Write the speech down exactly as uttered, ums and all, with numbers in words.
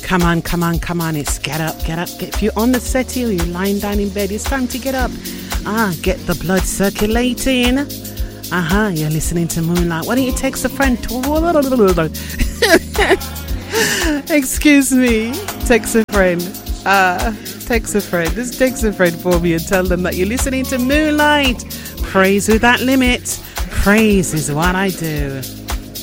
Come on, come on, come on. It's get up, get up. Get, if you're on the settee or you're lying down in bed, it's time to get up. Ah, get the blood circulating. Uh-huh, you're listening to Moonlight. Why don't you text a friend? Excuse me. Text a friend. Uh, text a friend. Just text a friend for me and tell them that you're listening to Moonlight. Praise without limit. Praise is what I do.